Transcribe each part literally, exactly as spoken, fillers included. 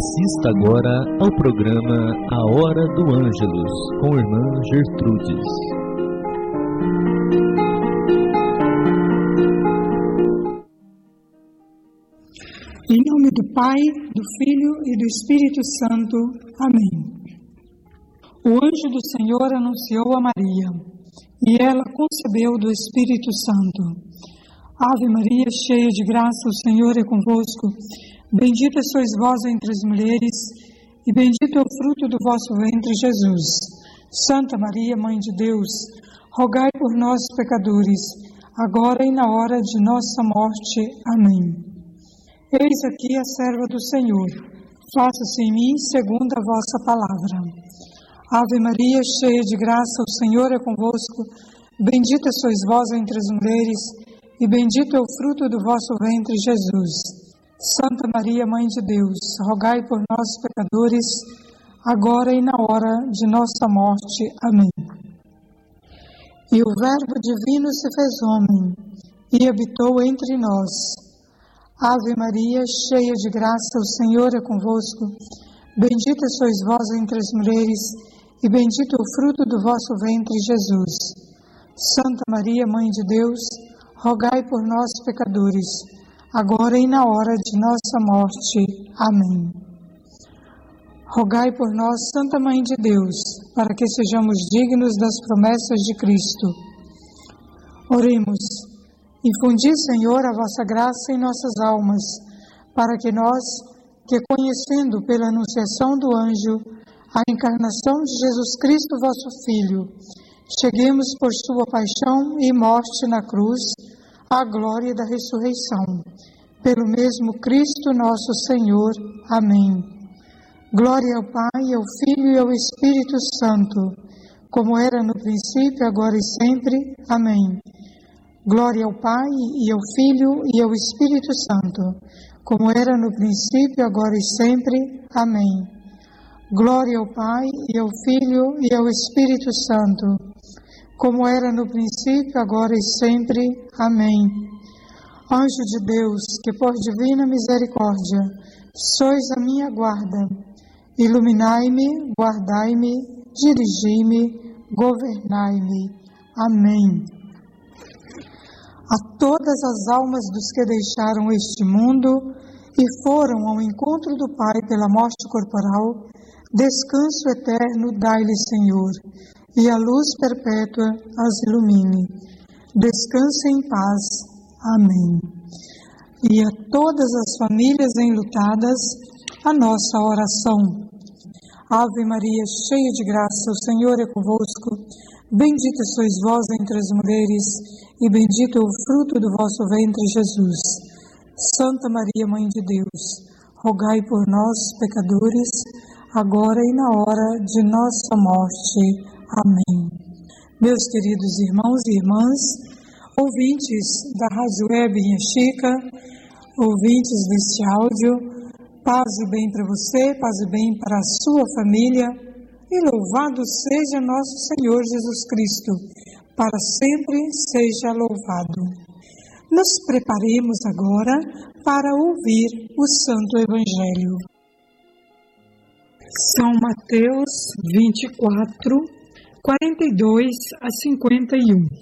Assista agora ao programa A Hora do Ângelus, com a irmã Gertrudes. Em nome do Pai, do Filho e do Espírito Santo. Amém. O anjo do Senhor anunciou a Maria, e ela concebeu do Espírito Santo. Ave Maria, cheia de graça, o Senhor é convosco. Bendita sois vós entre as mulheres, e bendito é o fruto do vosso ventre, Jesus. Santa Maria, Mãe de Deus, rogai por nós, pecadores, agora e na hora de nossa morte. Amém. Eis aqui a serva do Senhor. Faça-se em mim segundo a vossa palavra. Ave Maria, cheia de graça, o Senhor é convosco. Bendita sois vós entre as mulheres, e bendito é o fruto do vosso ventre, Jesus. Santa Maria, Mãe de Deus, rogai por nós, pecadores, agora e na hora de nossa morte. Amém. E o Verbo divino se fez homem, e habitou entre nós. Ave Maria, cheia de graça, o Senhor é convosco. Bendita sois vós entre as mulheres, e bendito é o fruto do vosso ventre, Jesus. Santa Maria, Mãe de Deus, rogai por nós, pecadores, agora e na hora de nossa morte. Amém. Rogai por nós, Santa Mãe de Deus, para que sejamos dignos das promessas de Cristo. Oremos. Infundi, Senhor, a vossa graça em nossas almas, para que nós, que conhecendo pela anunciação do anjo a encarnação de Jesus Cristo, vosso Filho, cheguemos por sua paixão e morte na cruz à glória da ressurreição. Pelo mesmo Cristo nosso Senhor. Amém. Glória ao Pai, ao Filho e ao Espírito Santo, como era no princípio, agora e sempre. Amém. Glória ao Pai, e ao Filho, e ao Espírito Santo, como era no princípio, agora e sempre. Amém. Glória ao Pai, e ao Filho, e ao Espírito Santo, como era no princípio, agora e sempre. Amém. Anjo de Deus, que por divina misericórdia sois a minha guarda, iluminai-me, guardai-me, dirigi-me, governai-me. Amém. A todas as almas dos que deixaram este mundo e foram ao encontro do Pai pela morte corporal, descanso eterno dai-lhe, Senhor, e a luz perpétua as ilumine. Descansem em paz. Amém. E a todas as famílias enlutadas, a nossa oração. Ave Maria, cheia de graça, o Senhor é convosco. Bendita sois vós entre as mulheres, e bendito é o fruto do vosso ventre, Jesus. Santa Maria, Mãe de Deus, rogai por nós, pecadores, agora e na hora de nossa morte. Amém. Meus queridos irmãos e irmãs, ouvintes da Rádio Web Inha Chica, ouvintes deste áudio, paz e bem para você, paz e bem para a sua família, e louvado seja nosso Senhor Jesus Cristo, para sempre seja louvado. Nos preparemos agora para ouvir o Santo Evangelho. São Mateus vinte e quatro, quarenta e dois a cinquenta e um.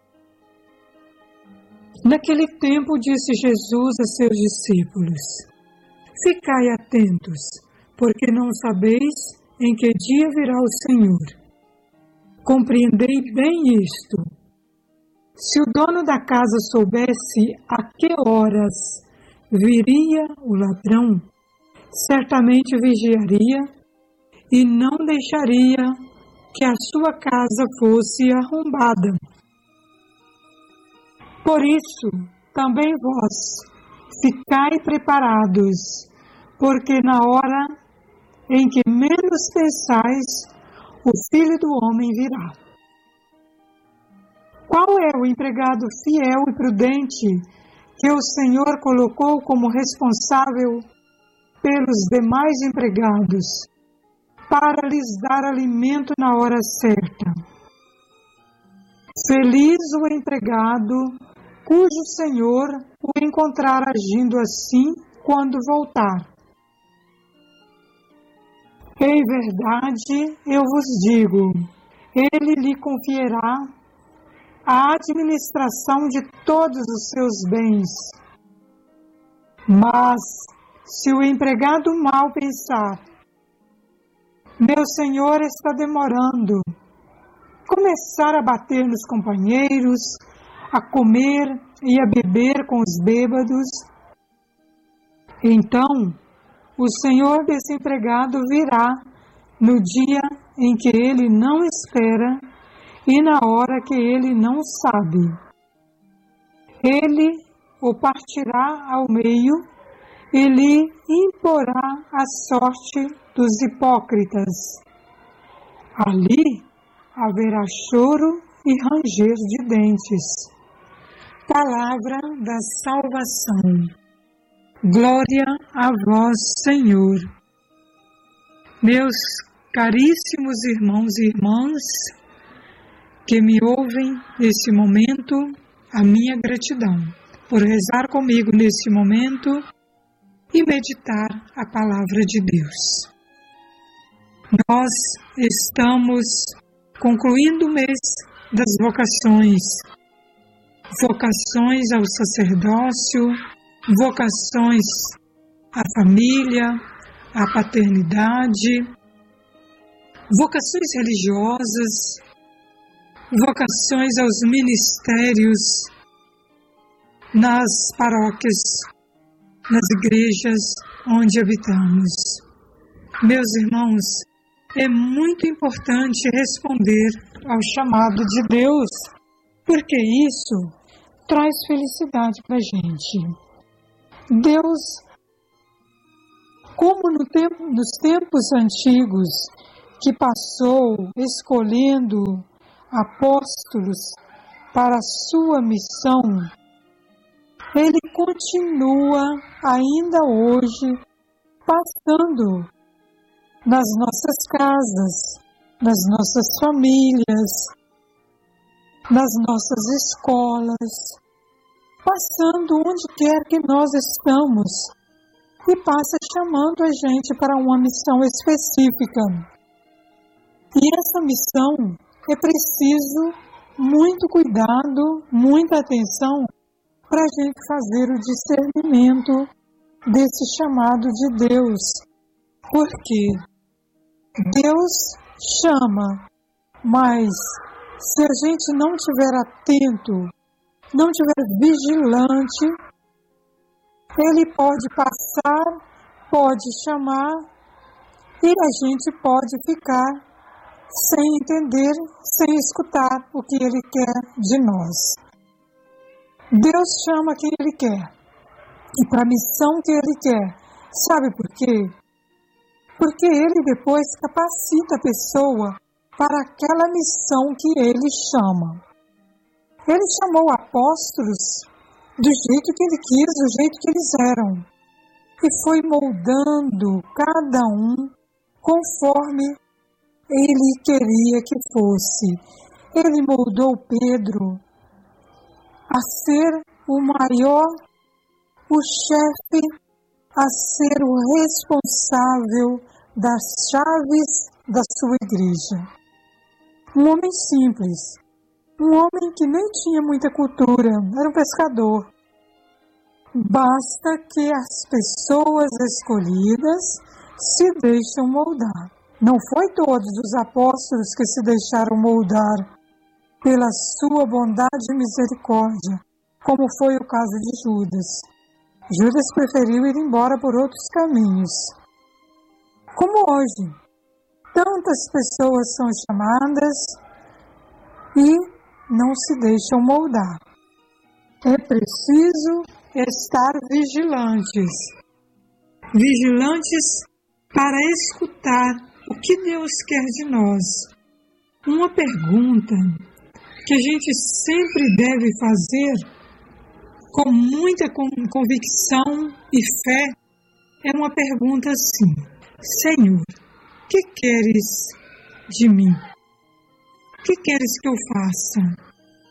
Naquele tempo disse Jesus a seus discípulos: Ficai atentos, porque não sabeis em que dia virá o Senhor. Compreendei bem isto. Se o dono da casa soubesse a que horas viria o ladrão, certamente vigiaria e não deixaria que a sua casa fosse arrombada. Por isso, também vós, ficai preparados, porque na hora em que menos pensais, o Filho do Homem virá. Qual é o empregado fiel e prudente que o Senhor colocou como responsável pelos demais empregados, para lhes dar alimento na hora certa? Feliz o empregado cujo Senhor o encontrar agindo assim quando voltar. Em verdade, eu vos digo, ele lhe confiará a administração de todos os seus bens. Mas, se o empregado mal pensar, meu senhor está demorando, começar a bater nos companheiros, a comer e a beber com os bêbados, então o senhor desse empregado virá no dia em que ele não espera e na hora que ele não sabe. Ele o partirá ao meio e lhe imporá a sorte dos hipócritas. Ali haverá choro e ranger de dentes. Palavra da salvação. Glória a vós, Senhor. Meus caríssimos irmãos e irmãs que me ouvem nesse momento, a minha gratidão por rezar comigo nesse momento e meditar a palavra de Deus. Nós estamos concluindo o mês das vocações, vocações ao sacerdócio, vocações à família, à paternidade, vocações religiosas, vocações aos ministérios nas paróquias, nas igrejas onde habitamos. Meus irmãos, é muito importante responder ao chamado de Deus, porque isso traz felicidade para a gente. Deus, como no tempo, nos tempos antigos, que passou escolhendo apóstolos para a sua missão, Ele continua ainda hoje passando nas nossas casas, nas nossas famílias, nas nossas escolas, passando onde quer que nós estamos e passa chamando a gente para uma missão específica. E essa missão é preciso muito cuidado, muita atenção para a gente fazer o discernimento desse chamado de Deus. Porque Deus chama, mas se a gente não estiver atento, não estiver vigilante, Ele pode passar, pode chamar e a gente pode ficar sem entender, sem escutar o que Ele quer de nós. Deus chama quem Ele quer e para a missão que Ele quer. Sabe por quê? Porque Ele depois capacita a pessoa para aquela missão que Ele chama. Ele chamou apóstolos do jeito que Ele quis, do jeito que eles eram. E foi moldando cada um conforme Ele queria que fosse. Ele moldou Pedro a ser o maior, o chefe, a ser o responsável das chaves da sua igreja. Um homem simples. Um homem que nem tinha muita cultura, era um pescador. Basta que as pessoas escolhidas se deixam moldar. Não foi todos os apóstolos que se deixaram moldar pela sua bondade e misericórdia, como foi o caso de Judas. Judas preferiu ir embora por outros caminhos. Como hoje, tantas pessoas são chamadas e não se deixam moldar. É preciso estar vigilantes. Vigilantes para escutar o que Deus quer de nós. Uma pergunta que a gente sempre deve fazer com muita convicção e fé é uma pergunta assim: Senhor, o que queres de mim? O que queres que eu faça?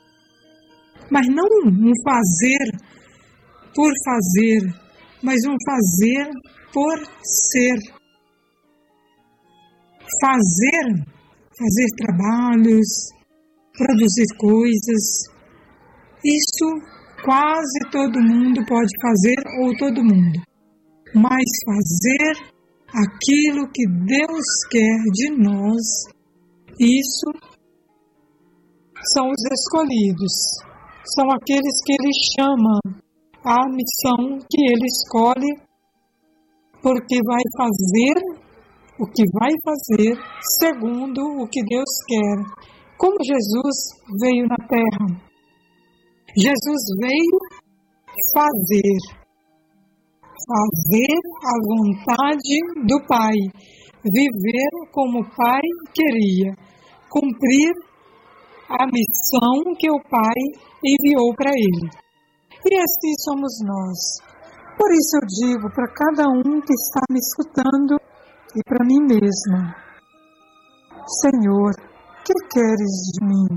Mas não um fazer por fazer, mas um fazer por ser. fazer, fazer trabalhos, produzir coisas. Isso quase todo mundo pode fazer, ou todo mundo. Mas fazer aquilo que Deus quer de nós, isso são os escolhidos. São aqueles que Ele chama a missão que Ele escolhe, porque vai fazer o que vai fazer segundo o que Deus quer. Como Jesus veio na terra. Jesus veio fazer. Fazer a vontade do Pai. Viver como o Pai queria. Cumprir a missão que o Pai enviou para Ele. E assim somos nós. Por isso eu digo para cada um que está me escutando e para mim mesma: Senhor, o que queres de mim?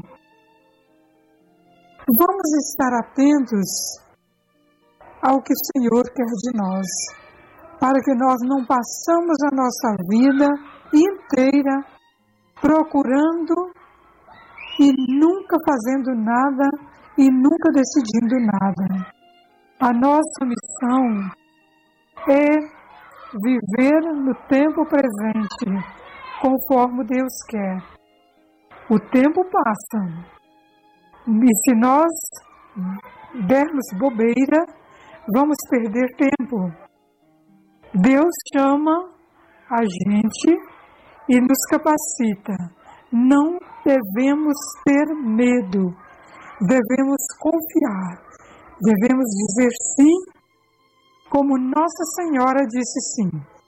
Vamos estar atentos ao que o Senhor quer de nós, para que nós não passamos a nossa vida inteira procurando e nunca fazendo nada e nunca decidindo nada. A nossa missão é viver no tempo presente, conforme Deus quer. O tempo passa, e se nós dermos bobeira, vamos perder tempo. Deus chama a gente e nos capacita. Não devemos ter medo, devemos confiar, devemos dizer sim, como Nossa Senhora disse sim.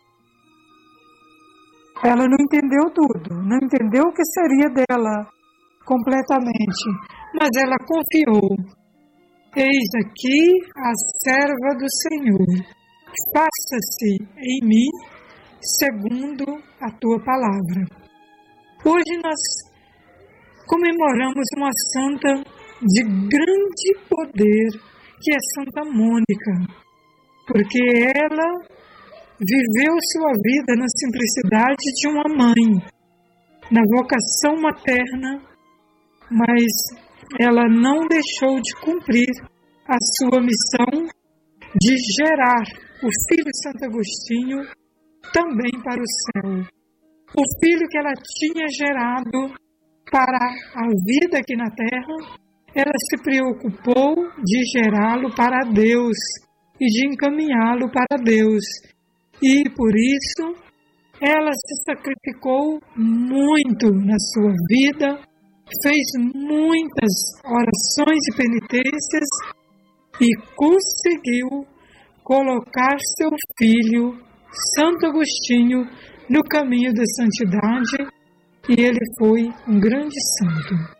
Ela não entendeu tudo, não entendeu o que seria dela completamente, mas ela confiou. Eis aqui a serva do Senhor, faça-se em mim segundo a tua palavra. Hoje nós comemoramos uma santa de grande poder, que é Santa Mônica, porque ela viveu sua vida na simplicidade de uma mãe, na vocação materna, mas ela não deixou de cumprir a sua missão de gerar o filho Santo Agostinho também para o céu. O filho que ela tinha gerado para a vida aqui na terra, ela se preocupou de gerá-lo para Deus e de encaminhá-lo para Deus. E por isso ela se sacrificou muito na sua vida, fez muitas orações e penitências e conseguiu colocar seu filho, Santo Agostinho, no caminho da santidade, e ele foi um grande santo.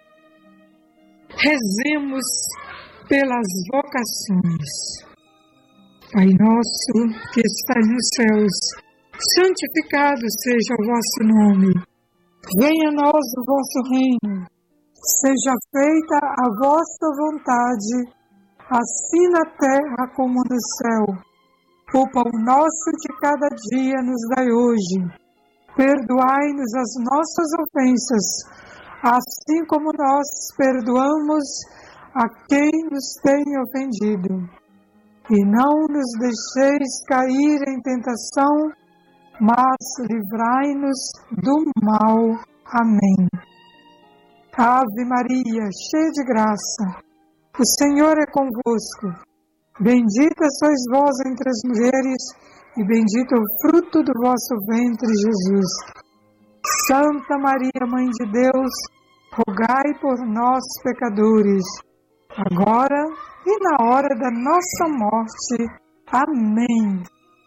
Rezemos pelas vocações. Pai nosso que estais nos céus, santificado seja o vosso nome. Venha a nós o vosso reino. Seja feita a vossa vontade, assim na terra como no céu. O pão nosso de cada dia nos dai hoje. Perdoai-nos as nossas ofensas, assim como nós perdoamos a quem nos tem ofendido. E não nos deixeis cair em tentação, mas livrai-nos do mal. Amém. Ave Maria, cheia de graça, o Senhor é convosco. Bendita sois vós entre as mulheres, e bendito é o fruto do vosso ventre, Jesus. Santa Maria, Mãe de Deus, rogai por nós, pecadores, agora e na hora da nossa morte. Amém.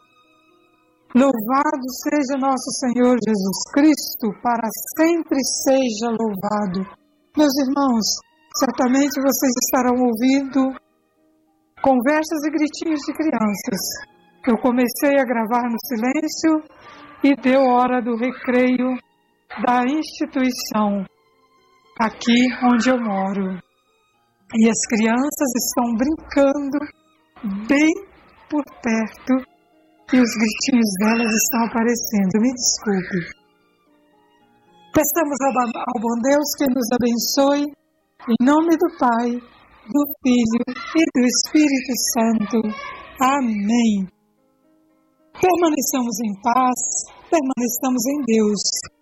Louvado seja nosso Senhor Jesus Cristo, para sempre seja louvado. Meus irmãos, certamente vocês estarão ouvindo conversas e gritinhos de crianças. Eu comecei a gravar no silêncio e deu hora do recreio da instituição, aqui onde eu moro. E as crianças estão brincando bem por perto e os gritinhos delas estão aparecendo. Me desculpe. Peçamos ao bom Deus que nos abençoe, em nome do Pai, do Filho e do Espírito Santo. Amém. Permaneçamos em paz, permaneçamos em Deus.